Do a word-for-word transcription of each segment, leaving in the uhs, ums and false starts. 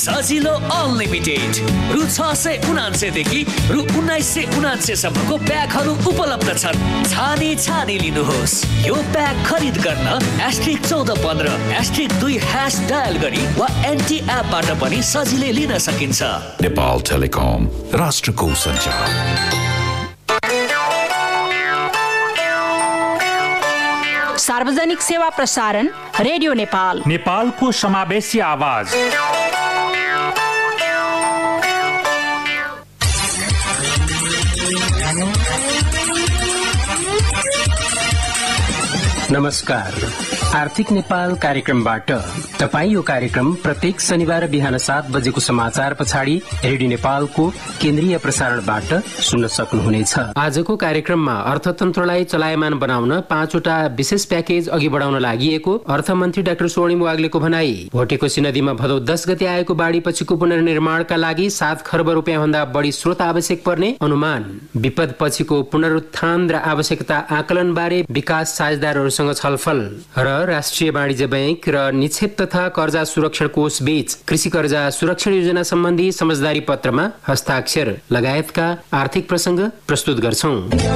सजिलो अनलिमिटेड रु छ सय उनान्सयदेखि रु उन्नाइस सय उनान्सयसम्मको प्याकहरू उपलब्ध छन्। छानी छानी लिनुहोस्। यो प्याक खरिद गर्न एस्ट्रिक चौध पन्ध्र एस्ट्रिक दुई ह्यास डायल गरी वा एनटी एपबाट पनि सजिलै लिन सकिन्छ। नेपाल टेलिकम, राष्ट्रको सञ्चार। सार्वजनिक सेवा प्रसारण रेडियो नेपाल, नेपालको समावेशी आवाज। नमस्कार, आर्थिक नेपाल कार्यक्रमबाट तपाईँ यो कार्यक्रम प्रत्येक शनिबार बिहान सात बजेको समाचार पछाडि रेडियो नेपालको केन्द्रीय प्रसारणबाट सुन्न सक्नुहुनेछ। आजको कार्यक्रममा अर्थतन्त्रलाई चलायमान बनाउन पाँचवटा विशेष प्याकेज अघि बढाउन लागि अर्थमन्त्री डाक्टर स्वर्णिम वाग्लेको भनाई। भोटेकोशी नदीमा भदौ दस गते आएको बाढी पछिको पुनर्निर्माणका लागि सात खर्ब रुपियाँ भन्दा बढी स्रोत आवश्यक पर्ने अनुमान। विपद पछिको पुनरुत्थान र आवश्यकता आकलन बारे विकास साझेदारहरूसँग छलफल र राष्ट्रिय वाणिज्य बैंक र निक्षेप तथा कर्जा सुरक्षण कोष बीच कृषि कर्जा सुरक्षण योजना सम्बन्धी समझदारी पत्रमा हस्ताक्षर लगायतका आर्थिक प्रसंग प्रस्तुत गर्छौं।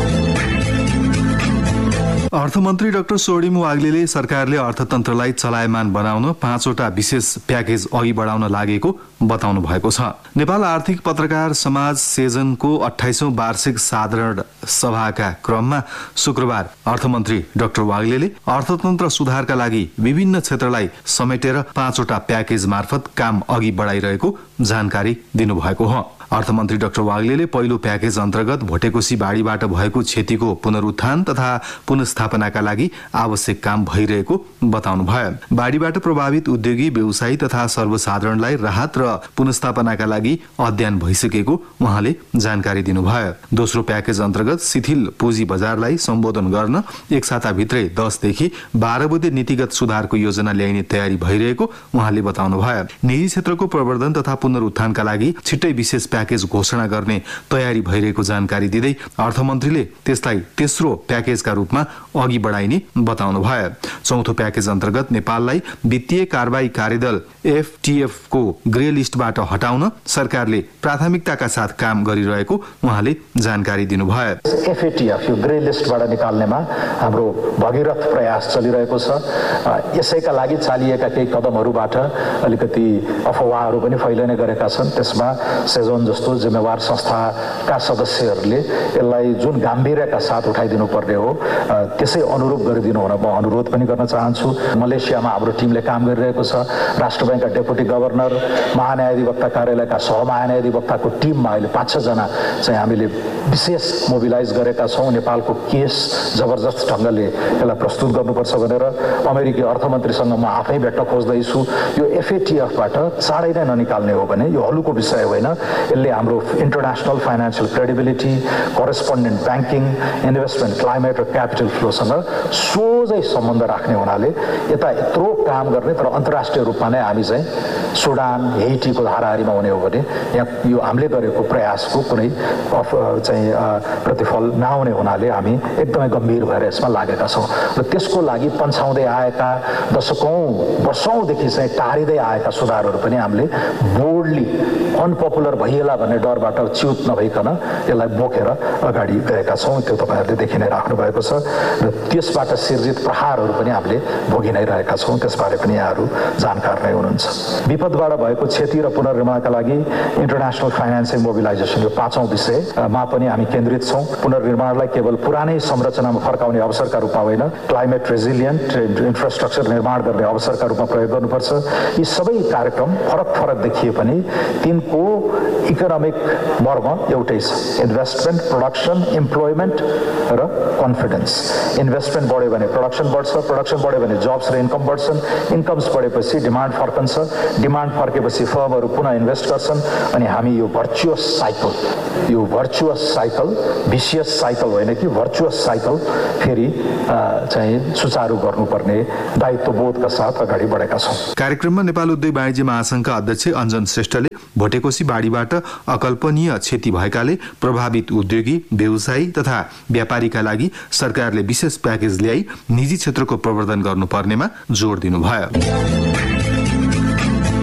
अर्थमन्त्री डाक्टर स्वर्णिम वाग्लेले सरकारले अर्थतन्त्रलाई चलायमान बनाउन पाँचवटा विशेष प्याकेज अघि बढाउन लागेको बताउनु भएको छ। नेपाल आर्थिक पत्रकार समाज सेजनको अठाइसौं वार्षिक साधारण सभाका क्रममा शुक्रबार अर्थमन्त्री डाक्टर वाग्लेले अर्थतन्त्र सुधारका लागि विभिन्न क्षेत्रलाई समेटेर पाँचवटा प्याकेज मार्फत काम अघि बढाइरहेको जानकारी दिनुभएको हो। अर्थमन्त्री डाक्टर वाग्लेले पहिलो प्याकेज अन्तर्गत भोटेकोशी बाढीबाट भएको क्षतिको पुनरुत्थान तथा पुनर्स्थापनाका लागि आवश्यक काम भइरहेको बताउनुभयो। बाढीबाट प्रभावित उद्योगी व्यवसायी तथा सर्वसाधारणलाई राहत र पुनर्स्थापनाका लागि अध्ययन भइसकेको उहाँले जानकारी दिनुभयो। दोस्रो प्याकेज अन्तर्गत शिथिल पुँजी बजारलाई सम्बोधन गर्न एक साताभित्रै दसदेखि बाह्र बुँदे नीतिगत सुधारको योजना ल्याइने तयारी भइरहेको उहाँले बताउनुभयो। निजी क्षेत्रको प्रवर्धन तथा पुनरुत्थानका लागि छिट्टै विशेष प्याकेज घोषणा गर्ने तयारी भइरहेको जानकारी दिँदै अर्थमन्त्रीले त्यसलाई तेस्रो प्याकेजका रूपमा अघि बढाइने बताउनुभयो। चौथो प्याकेज अन्तर्गत नेपाललाई वित्तीय कारबाही कार्यदल एफटीएफ को ग्रे लिस्टबाट हटाउन सरकारले प्राथमिकताका साथ काम गरिरहेको उहाँले जानकारी दिनुभयो। एफएटीएफ यो ग्रे लिस्टबाट निकाल्नेमा हाम्रो भगीरथ प्रयास चलिरहेको छ। यसैका लागि चालिएका केही कदमहरूबाट अलिकति अफवाहहरू पनि फैलिने गरेका छन्। त्यसमा सेजोन जस्तो जिम्मेवार संस्थाका सदस्यहरूले यसलाई जुन गाम्भीर्यका साथ उठाइदिनु पर्ने हो त्यसै अनुरूप गरिदिनु हुन म अनुरोध पनि गर्न चाहन्छु। मलेसियामा हाम्रो टिमले काम गरिरहेको छ। राष्ट्र बैंकका डेपुटी गभर्नर, महान्यायाधिवक्ता कार्यालयका सहमहान्यायाधिवक्ताको टिममा अहिले पाँच छजना चाहिँ हामीले विशेष मोबिलाइज गरेका छौँ। नेपालको केस जबरजस्त ढङ्गले यसलाई प्रस्तुत गर्नुपर्छ भनेर अमेरिकी अर्थमन्त्रीसँग म आफै भेट्न खोज्दैछु। यो एफएटीएफबाट चाँडै नै ननिकाल्ने हो भने यो हलुको विषय होइन। यसले हाम्रो international financial credibility, correspondent banking, investment climate र क्यापिटल फ्लोसँग सोझै सम्बन्ध राख्ने हुनाले यता यत्रो काम गर्ने तर अन्तर्राष्ट्रिय रूपमा नै हामी चाहिँ सुडान, हेइटीको धाराहारीमा हुने हो भने यहाँ यो हामीले गरेको प्रयासको कुनै चाहिँ प्रतिफल नआउने हुनाले हामी एकदमै गम्भीर भएर यसमा लागेका छौँ र त्यसको लागि पन्छाउँदै आएका दशकौँ वर्षौँदेखि चाहिँ टारिँदै आएका सुधारहरू पनि हामीले बोल्डली अनपपुलर भइएला भन्ने डरबाट च्युत नभइकन यसलाई बोकेर अगाडि गएका छौँ। त्यो तपाईँहरूले देखि नै राख्नु भएको छ र त्यसबाट सिर्जित प्रहारहरू पनि हामीले भोगि नै रहेका छौँ। त्यसबारे पनि यहाँहरू जानकार नै हुनुहुन्छ। विपदबाट भएको क्षति र पुनर्निर्माणका लागि इन्टरनेसनल फाइनेन्सिङ मोबिलाइजेसन यो पाँचौं विषयमा पनि हामी केन्द्रित छौँ। पुनर्निर्माणलाई केवल पुरानै संरचनामा फर्काउने अवसरका रूपमा होइन, क्लाइमेट रेजिलियन्ट इन्फ्रास्ट्रक्चर निर्माण गर्ने अवसरका रूपमा प्रयोग गर्नुपर्छ। यी सबै कार्यक्रम फरक फरक देखिए पनि तिनको इकोनोमिक मर्म एउटै छ। इन्भेस्टमेन्ट, प्रोडक्सन, इम्प्लोइमेन्ट र कन्फिडेन्स। इन्भेस्टमेन्ट बढ्यो भने प्रोडक्सन बढ्छ, प्रोडक्सन बढ्यो भने जब्स र इन्कम बढ्छन्, इन्कम्स बढेपछि डिमान्ड फर्कन्छ, डिमान्ड फर्केपछि फर्महरू पुनः इन्भेस्ट गर्छन् अनि हामी यो भर्चुअस साइकल, यो भर्चुअस साइकल, भिसियस साइकल होइन कि भर्चुअस साइकल फेरि चाहिँ सुचारू गर्नुपर्ने दायित्वबोधका साथ अगाडि बढेका छौँ। कार्यक्रममा नेपाल उद्योग वाणिज्य महासंघका अध्यक्ष अञ्जन श्रेष्ठले भोटेकोशी बाढीबाट अकल्पनीय क्षति भएकाले प्रभावित उद्योगी, व्यवसायी तथा व्यापारीका लागि सरकारले विशेष प्याकेज ल्याई निजी क्षेत्रको प्रवर्धन गर्नुपर्नेमा जोड दिनुभयो।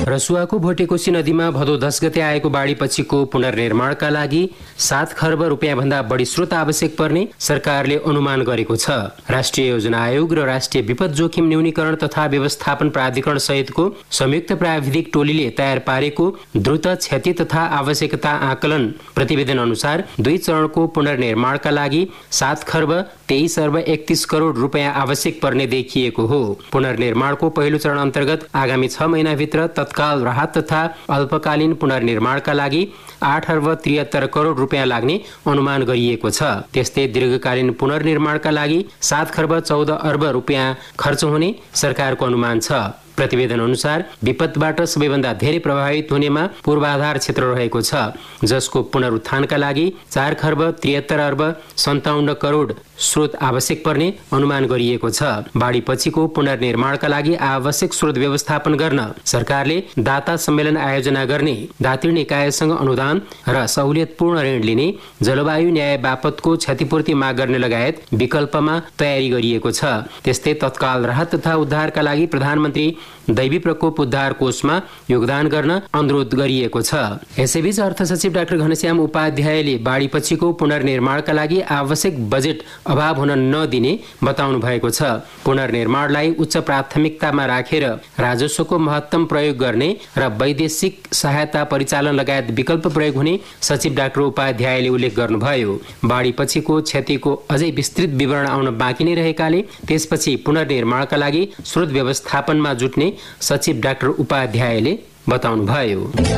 रसुवाको भोटेकोशी नदीमा भदौ दस गते आएको बाढीपछिको पुनर्निर्माणका लागि सात खर्ब रुपियाँ भन्दा बढी स्रोत आवश्यक पर्ने सरकारले अनुमान गरेको छ। राष्ट्रिय योजना आयोग र राष्ट्रिय विपद जोखिम न्यूनीकरण तथा व्यवस्थापन प्राधिकरण सहितको संयुक्त प्राविधिक टोलीले तयार पारेको द्रुत क्षति तथा आवश्यकता आकलन प्रतिवेदन अनुसार दुई चरणको पुनर्निर्माणका लागि सात खर्ब तेइस अर्ब एकतीस करोड रुपियाँ आवश्यक पर्ने देखिएको हो। पुनर्निर्माणको पहिलो चरण अन्तर्गत आगामी छ महिनाभित्र तत्काल राहत तथा अल्पकालीन पुनर्निर्माणका लागि आठ अर्ब त्रिहत्तर करोड रुपियाँ लाग्ने अनुमान गरिएको छ। त्यस्तै दीर्घकालीन पुनर्निर्माणका लागि सात खर्ब चौध अर्ब रुपियाँ खर्च हुने सरकारको अनुमान छ। प्रतिवेदन अनुसार विपदबाट सबैभन्दा धेरै प्रभावित हुनेमा पूर्वाधार क्षेत्र रहेको छ, जसको पुनरुत्थानका लागि चार खर्ब त्रिहत्तर अर्ब सन्ताउन्न करोड स्रोत आवश्यक पर्ने अनुमान गरिएको छ। बाढीपछिको पुनर्निर्माणका लागि आवश्यक स्रोत व्यवस्थापन गर्न सरकारले दाता सम्मेलन आयोजना गर्ने, दात्री निकायसँग अनुदान र सहुलियतपूर्ण ऋण लिने, जलवायु न्याय बापतको क्षतिपूर्ति माग गर्ने लगायत विकल्पमा तयारी गरिएको छ। त्यस्तै तत्काल राहत तथा उद्धारका लागि प्रधानमन्त्री दैवी प्रकोप उद्धार कोषमा योगदान गर्न अनुरोध गरिएको छ। यसैबीच अर्थ सचिव डाक्टर घनश्याम उपाध्यायले बाढीपछिको पुनर्निर्माणका लागि आवश्यक बजेट अभाव हुन नदिने बताउनु भएको छ। पुनर्निर्माणलाई उच्च प्राथमिकतामा राखेर राजस्वको महत्तम प्रयोग गर्ने र वैदेशिक सहायता परिचालन लगायत विकल्प प्रयोग हुने सचिव डाक्टर उपाध्यायले उल्लेख गर्नुभयो। बाढीपछिको क्षतिको अझै विस्तृत विवरण आउन बाँकी नै रहेकाले त्यसपछि पुनर्निर्माणका लागि स्रोत व्यवस्थापनमा जुट्ने सचिव डाक्टर उपाध्यायले बताउनुभयो।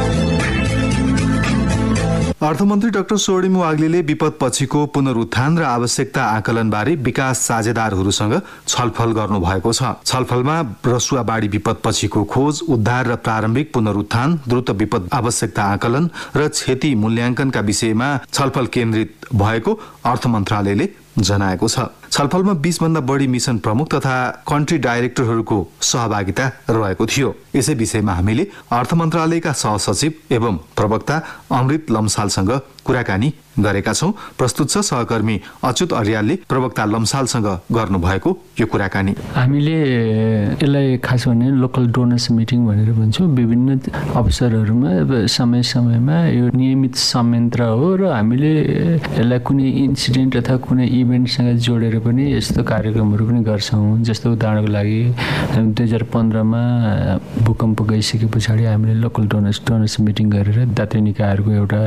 अर्थमन्त्री डाक्टर स्वर्णिम वाग्लेले विपद पछिको पुनरुत्थान र आवश्यकता आकलनबारे विकास साझेदारहरूसँग छलफल गर्नु भएको छ। छलफलमा रसुवा बाढी विपद पछिको खोज, उद्धार र प्रारम्भिक पुनरुत्थान, द्रुत विपद आवश्यकता आकलन र क्षति मूल्याङ्कनका विषयमा छलफल केन्द्रित भएको अर्थ मन्त्रालयले जनाएको छ। छलफलमा बीस भन्दा बढी मिशन प्रमुख तथा कन्ट्री डाइरेक्टरहरूको सहभागिता रहेको थियो। यसै विषयमा हामीले अर्थ मन्त्रालयका सहसचिव एवं प्रवक्ता अमृत लम्सालसँग कुराकानी गरेका छौं। प्रस्तुत छ सहकर्मी अच्युत अर्यालले प्रवक्ता लम्सालसँग गर्नुभएको यो कुराकानी। हामीले यसलाई खास भने लोकल डोनर्स मिटिङ भनेर भन्छौँ। विभिन्न अवसरहरूमा समय समयमा यो नियमित संयन्त्र हो र हामीले यसलाई कुनै इन्सिडेन्ट अथवा कुनै इभेन्टसँग जोडेर पनि यस्तो कार्यक्रमहरू पनि गर्छौँ। जस्तो उदाहरणको लागि दुई हजार पन्ध्रमा भूकम्प गइसके पछाडि हामीले लोकल डोनर्स डोनर्स मिटिङ गरेर दात्री निकायहरूको एउटा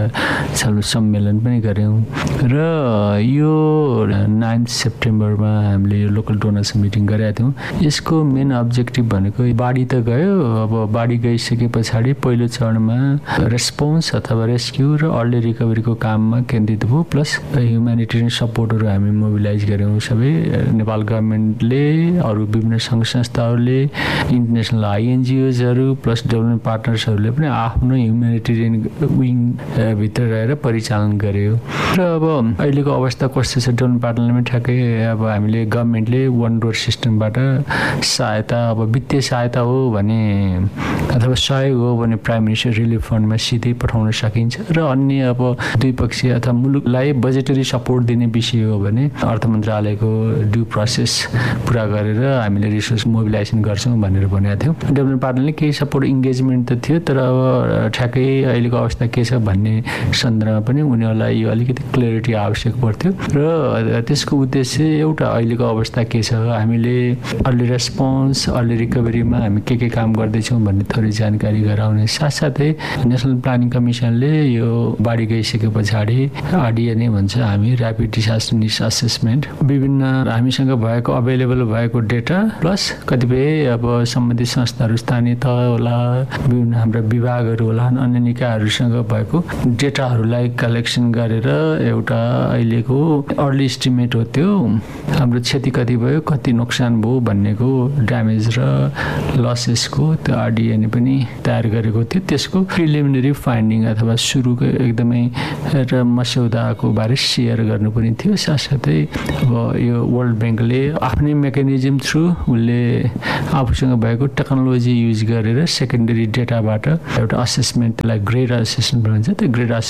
सम्मेलन पनि गऱ्यौँ र यो नाइन्थ सेप्टेम्बरमा हामीले यो लोकल डोनर्स मिटिङ गरेका थियौँ। यसको मेन अब्जेक्टिभ भनेको बाढी त गयो, अब बाढी गइसके पछाडि पहिलो चरणमा रेस्पोन्स अथवा रेस्क्यु र अर्ली रिकभरीको काममा केन्द्रित भयो। प्लस ह्युमेनिटेरियन सपोर्टहरू हामी मोबिलाइज गऱ्यौँ। सबै नेपाल गभर्मेन्टले, अरू विभिन्न सङ्घ संस्थाहरूले, इन्टरनेसनल आइएनजिओजहरू प्लस डेभलपमेन्ट पार्टनर्सहरूले पनि आफ्नो ह्युमेनिटेरियन विङ भित्र रहेर परिचालन गर्यो। र अब अहिलेको अवस्था कस्तो छ, डेभलपमेन्ट पार्टनरले पनि ठ्याक्कै अब हामीले गभर्मेन्टले वान डोर सिस्टमबाट सहायता, अब वित्तीय सहायता हो भने अथवा सहयोग हो भने प्राइम मिनिस्टर रिलिफ फन्डमा सिधै पठाउन सकिन्छ र अन्य अब द्विपक्षीय अथवा मुलुकलाई बजेटरी सपोर्ट दिने विषय हो भने अर्थ मन्त्रालयको ड्यू प्रोसेस पुरा गरेर हामीले रिसोर्स मोबिलाइजेसन गर्छौँ भनेर भनेको थियौँ। डेभलपमेन्ट पार्टनरले केही सपोर्ट इङ्गेजमेन्ट त थियो, तर अब ठ्याक्कै अहिलेको अवस्था के छ भन्ने सन्दर्भमा पनि उनीहरूलाई यो अलिकति क्लियरिटी आवश्यक पर्थ्यो। र त्यसको उद्देश्य एउटा अहिलेको अवस्था के छ, हामीले अर्ली रेस्पोन्स, अर्ली रिकभरीमा हामी के के काम गर्दैछौँ भन्ने थोरै जानकारी गराउने साथसाथै नेसनल प्लानिङ कमिसनले यो बाढी गइसके पछाडि आरडिए नै भन्छ हामी, ऱ्यापिड डिसास्टर निड्स असेसमेन्ट, विभिन्न हामीसँग भएको अभाइलेबल भएको डेटा प्लस कतिपय अब सम्बन्धित संस्थाहरू, स्थानीय तह होला, विभिन्न हाम्रा विभागहरू होला, अन्य निकायहरूसँग भएको डेटाहरूलाई कलेक्सन गरेर एउटा अहिलेको अर्ली इस्टिमेट हो त्यो हाम्रो क्षति कति भयो, कति नोक्सान भयो भन्नेको ड्यामेज र लसेसको त्यो आरडिए पनि तयार गरेको थियो। त्यसको प्रिलिमिनरी फाइन्डिङ अथवा सुरुको एकदमै र मस्यौदाको बारे सेयर गर्नु पनि थियो। साथसाथै अब यो वर्ल्ड ब्याङ्कले आफ्नै मेकानिजम थ्रु उसले आफूसँग भएको टेक्नोलोजी युज गरेर सेकेन्डरी डेटाबाट एउटा असेसमेन्ट, त्यसलाई ग्रेड असेसमेन्ट भन्छ, त्यो ग्रेड असेसमेन्टको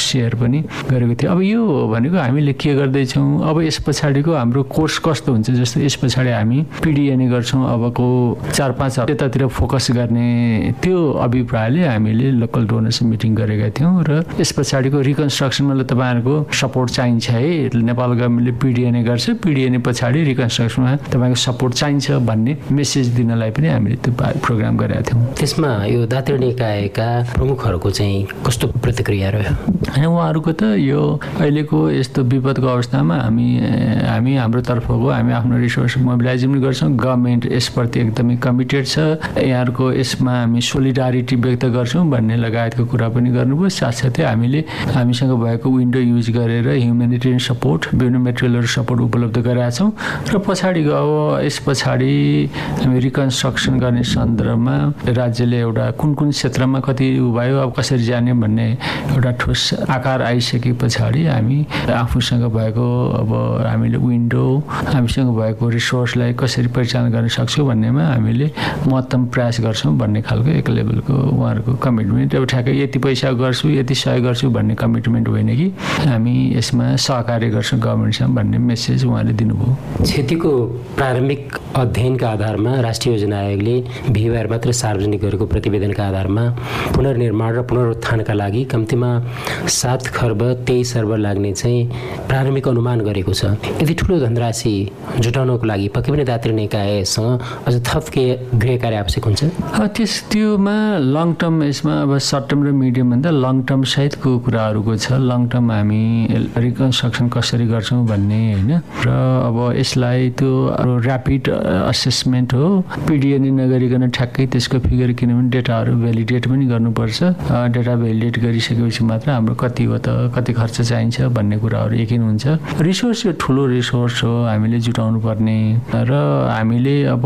सेयर पनि गरेको थियो। अब यो भनेको हामीले के गर्दैछौँ, अब यस पछाडिको हाम्रो कोर्स कस्तो हुन्छ, जस्तो यस पछाडि हामी पिडिएनए गर्छौँ, अबको चार पाँच हप्तातिर फोकस गर्ने त्यो अभिप्रायले हामीले लोकल डोनर्स मिटिङ गरेका थियौँ। र यस पछाडिको रिकन्स्ट्रक्सनमा तपाईँहरूको सपोर्ट चाहिन्छ है, नेपाल गभर्मेन्टले पिडिएनए गर्छ, पिडिएनए पछाडि रिकन्स्ट्रक्सनमा तपाईँको सपोर्ट चाहिन्छ भन्ने मेसेज दिनलाई पनि हामीले त्यो प्रोग्राम गरेका थियौँ। त्यसमा यो दात्री निकायका प्रमुखहरूको चाहिँ कस्तो प्रतिक्रिया रह्यो? होइन, उहाँहरूको त यो अहिलेको यस्तो विपदको अवस्थामा हामी हामी हाम्रो तर्फको हामी आफ्नो रिसोर्स मोबिलाइज पनि गर्छौँ, गभर्मेन्ट यसप्रति एकदमै कमिटेड छ, यहाँहरूको यसमा हामी सोलिडारिटी व्यक्त गर्छौँ भन्ने लगायतको कुरा पनि गर्नुभयो। साथसाथै हामीले हामीसँग भएको विन्डो युज गरेर ह्युमेनिटेरियन सपोर्ट, विभिन्न मेटेरियलहरू सपोर्ट उपलब्ध गराएका छौँ। र पछाडिको अब यस पछाडि हामी रिकन्स्ट्रक्सन गर्ने सन्दर्भमा राज्यले एउटा कुन कुन क्षेत्रमा कति भयो, अब कसरी जाने भन्ने एउटा ठोस आकार आइसके पछाडि हामी आफूसँग भएको अब हामीले विन्डो, हामीसँग भएको रिसोर्सलाई कसरी परिचालन गर्न सक्छौँ भन्नेमा हामीले महत्तम प्रयास गर्छौँ भन्ने खालको एक लेभलको उहाँहरूको कमिटमेन्ट। अब ठ्याक्कै यति पैसा गर्छु, यति सहयोग गर्छु भन्ने कमिटमेन्ट होइन कि हामी यसमा सहकार्य गर्छौँ गभर्मेन्टसँग भन्ने मेसेज उहाँले दिनुभयो। क्षतिको प्रारम्भिक अध्ययनका आधारमा राष्ट्रिय योजना आयोगले बिहिबार मात्र सार्वजनिक गरेको प्रतिवेदनका आधारमा पुनर्निर्माण र पुनरुत्थानका लागि कम्तीमा सात खर्ब तेइस अर्ब लाग्ने चाहिँ प्रारम्भिक अनुमान गरेको छ। यति ठुलो धनराशि जुटाउनको लागि पक्कै पनि दात्री निकायसँग अझ थप के गृह कार्य आवश्यक हुन्छ? त्यस त्योमा लङ टर्म, यसमा अब सर्ट टर्म र मिडियम भन्दा लङ टर्म सहितको कुराहरूको छ। लङ टर्म हामी रिकन्स्ट्रक्सन कसरी गर्छौँ भन्ने होइन, र अब यसलाई त्यो ऱ्यापिड असेसमेन्ट हो, पिडिएनए नगरिकन ठ्याक्कै त्यसको फिगर, किनभने डेटाहरू भ्यालिडेट पनि गर्नुपर्छ। डेटा भ्यालिडेट गरिसकेपछि मात्र हाम्रो कति हो त, कति खर्च चाहिन्छ भन्ने कुराहरू यकिन हुन्छ। रिसोर्स यो ठुलो रिसोर्स हो, हामीले जुटाउनु पर्ने, र हामीले अब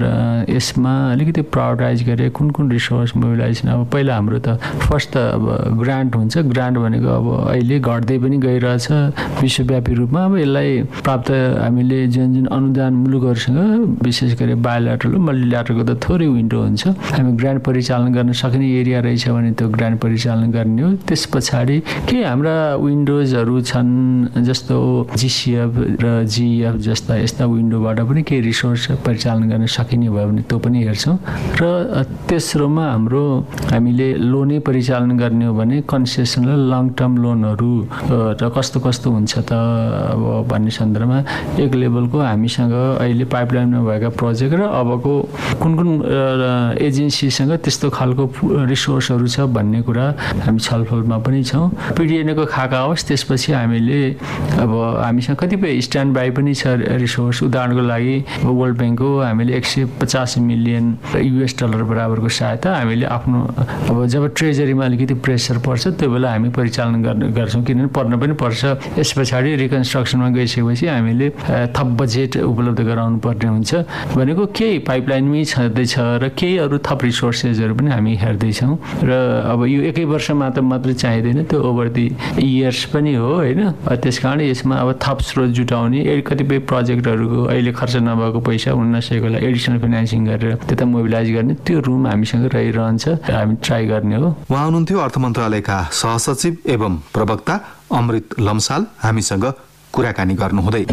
यसमा अलिकति प्रायोरिटाइज गरे कुन कुन रिसोर्स मोबिलाइजेसन। अब पहिला हाम्रो त फर्स्ट त अब ग्रान्ट हुन्छ। ग्रान्ट भनेको अब अहिले घट्दै पनि गइरहेछ विश्वव्यापी रूपमा। अब यसलाई प्राप्त हामीले जुन जुन अनुदान मुलुकहरूसँग विशेष गरी बायोल्याटरल, मल्टिल्याटरलको त थोरै विन्डो हुन्छ। हामी ग्रान्ट परिचालन गर्न सक्ने एरिया रहेछ भने त्यो ग्रान्ट परिचालन गर्ने हो। त्यस पछाडि के हाम्रा विन्डोजहरू छन्, जस्तो जिसिएफ र जिएफ जस्ता यस्ता विन्डोबाट पनि केही रिसोर्स परिचालन गर्न सकिने भयो भने त्यो पनि हेर्छौँ। र तेस्रोमा हाम्रो हामीले लोनै परिचालन गर्ने हो भने कन्सेसनल लङ टर्म लोनहरू र कस्तो कस्तो हुन्छ त अब भन्ने सन्दर्भमा एक लेभलको हामीसँग अहिले पाइपलाइनमा भएका प्रोजेक्ट र अबको कुन कुन एजेन्सीसँग त्यस्तो खालको रिसोर्सहरू छ भन्ने कुरा हामी छलफलमा पनि छौँ। पिडिएनएको खाका होस्, त्यसपछि हामीले अब हामीसँग कतिपय स्ट्यान्ड बाई पनि छ रिसोर्स। उदाहरणको लागि वर्ल्ड ब्याङ्कको हामीले एक सय पचास मिलियन युएस डलर बराबरको सहायता हामीले आफ्नो अब जब ट्रेजरीमा अलिकति प्रेसर पर्छ त्यो बेला हामी परिचालन गर्ने गर्छौँ, किनभने पर्न पनि पर्छ। यस पछाडि रिकन्स्ट्रक्सनमा गइसकेपछि हामीले थप बजेट उपलब्ध गराउनु पर्ने हुन्छ भनेको केही पाइपलाइनमै छँदैछ र केही अरू थप रिसोर्सेसहरू पनि हामी हेर्दैछौँ। र अब यो एकै वर्षमा त मात्र चाहिँदैन, त्यो ओभर दि इयर्स पनि हो होइन। त्यस कारण यसमा अब थप स्रोत जुटाउने कतिपय प्रोजेक्टहरूको अहिले खर्च नभएको पैसा उन्न सकेकोलाई एडिसनल फाइनेन्सिङ गरेर त्यता मोबिलाइज गर्ने त्यो रुम हामीसँग रहिरहन्छ, हामी ट्राई गर्ने हो। उहाँ हुनुहुन्थ्यो अर्थ मन्त्रालयका सहसचिव एवं प्रवक्ता अमृत लम्साल हामीसँग कुराकानी गर्नुहुँदै।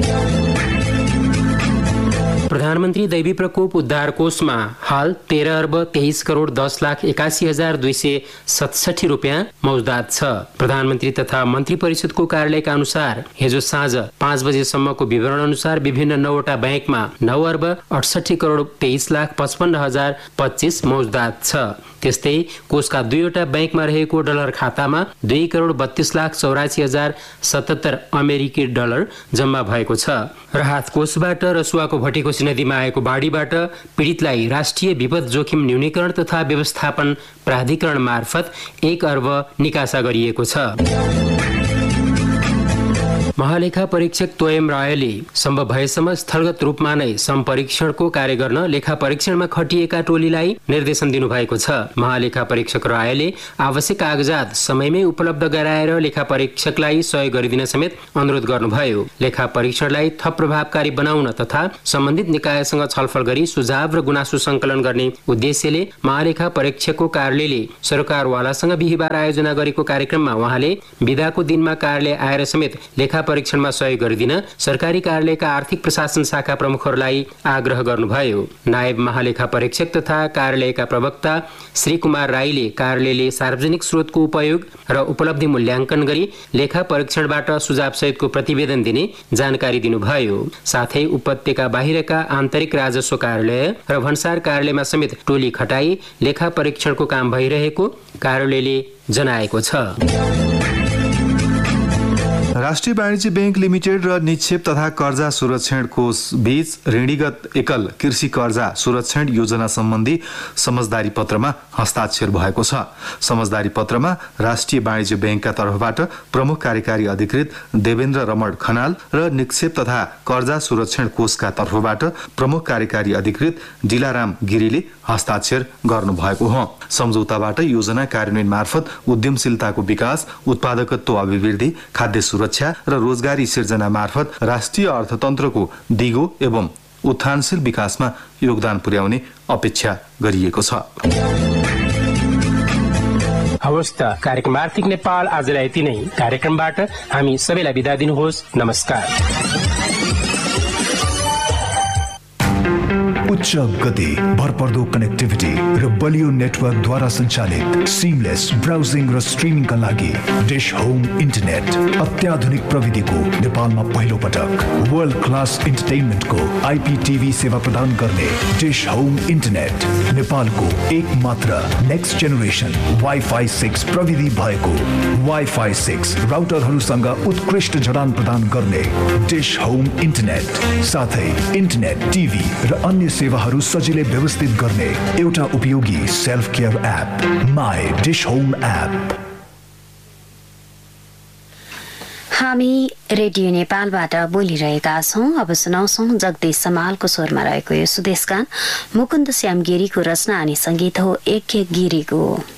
प्रधानमन्त्री दैवी प्रकोप उद्धार कोषमा हाल तेह्र अर्ब तेइस करोड दस लाख एकासी हजार दुई सय सतसठी रुपियाँ मौजदात छ। प्रधानमन्त्री तथा मन्त्री परिषदको कार्यालयका अनुसार हिजो साँझ पाँच बजेसम्मको विवरण अनुसार विभिन्न नौवटा ब्याङ्कमा नौ अर्ब अडसठी करोड तेइस लाख पचपन्न हजार पच्चिस मौजदात छ। त्यस्तै कोषका दुईवटा ब्याङ्कमा रहेको डलर खातामा दुई करोड बत्तीस लाख चौरासी हजार सतहत्तर अमेरिकी डलर जम्मा भएको छ। राहत कोषबाट रसुवाको भटीकोशी नदीमा आएको बाढीबाट पीडितलाई राष्ट्रिय विपद जोखिम न्यूनीकरण तथा व्यवस्थापन प्राधिकरण मार्फत एक अर्ब निकासा गरिएको छ। महालेखा परीक्षक तोयम रायले सम्भव भएसम्म स्थलगत रूपमा नै सम्परीक्षणको कार्य गर्न लेखा परीक्षणमा खटिएका टोलीलाई निर्देशन दिनुभएको छ। महालेखा परीक्षक रायले आवश्यक कागजात समयमै उपलब्ध गराएर लेखा परीक्षकलाई सहयोग गरिदिन समेत अनुरोध गर्नुभयो। लेखा परीक्षणलाई थप प्रभावकारी बनाउन तथा सम्बन्धित निकायसँग छलफल गरी सुझाव र गुनासो संकलन गर्ने उद्देश्यले महालेखा परीक्षकको कार्यालयले सरकारवालासँग बिहिबार आयोजना गरेको कार्यक्रममा उहाँले बिदाको दिनमा कार्यालय आएर समेत लेखा परीक्षणमा सहयोग गरिदिन सरकारी कार्यालयका आर्थिक प्रशासन शाखा प्रमुखहरूलाई आग्रह गर्नुभयो। नायब महालेखा परीक्षक तथा कार्यालयका प्रवक्ता श्री कुमार राईले कार्यालयले सार्वजनिक स्रोतको उपयोग र उपलब्धि मूल्याङ्कन गरी लेखा परीक्षणबाट सुझाव सहितको प्रतिवेदन दिने जानकारी दिनुभयो। साथै उपत्यका बाहिरका आन्तरिक राजस्व कार्यालय र भन्सार कार्यालयमा समेत टोली खटाई लेखा परीक्षणको काम भइरहेको कार्यालयले जनाएको छ। राष्ट्रिय वाणिज्य बैंक लिमिटेड र निक्षेप तथा कर्जा सुरक्षण कोष बीच ऋणीगत एकल कृषि कर्जा सुरक्षण योजना सम्बन्धी समझदारी पत्रमा हस्ताक्षर भएको छ। समझदारी पत्रमा राष्ट्रिय वाणिज्य बैंकका तर्फबाट प्रमुख कार्यकारी अधिकृत देवेन्द्र रमण खनाल र निक्षेप तथा कर्जा सुरक्षण कोषका तर्फबाट प्रमुख कार्यकारी अधिकृत डिलाराम गिरीले हस्ताक्षर गर्नुभएको हो। सम्झौताबाट योजना कार्यान्वयन मार्फत उद्यमशीलताको विकास, उत्पादकत्व अभिवृद्धि, खाद्य सुरक्षा र रोजगारी सिर्जना मार्फत राष्ट्रिय अर्थतन्त्रको दिगो एवं उत्थानशील विकासमा योगदान पुर्याउने अपेक्षा गरिएको छ। हवस् त कार्यक्रम आर्थिक नेपाल आजलाई यति नै। कार्यक्रमबाट हामी सबैलाई बिदा दिनुहोस्। नमस्कार। उच्च गति, भरपर्दो कनेक्टिभिटी र बलियो नेटवर्कद्वारा सञ्चालित सिमलेस ब्राउजिङ र स्ट्रिमिङका लागि डिश होम इन्टरनेट अत्याधुनिक प्रविधिको नेपालमा पहिलो पटक वर्ल्ड क्लास इन्टरटेनमेन्टको आइपीटीभी सेवा प्रदान गर्ने डिश होम इन्टरनेट नेपालको एक मात्र नेक्स्ट जेनेरेसन वाइफाई सिक्स प्रविधि भएको वाइफाई सिक्स राउटरहरूसँग उत्कृष्ट जडान प्रदान गर्ने डिश होम इन्टरनेट साथै इन्टरनेट, टिभी र अन्य सेवाहरू सजिलै व्यवस्थित गर्ने एउटा उपयोगी self care app my dish home app. हामी रेडियो नेपालबाट बोलिरहेका छौं। अब सुनाउँछौं जगदीश समालको स्वरमा रहेको यो सुदेशगान मुकुन्द श्याम गिरीको रचना अनि संगीत हो एक एक गिरीको।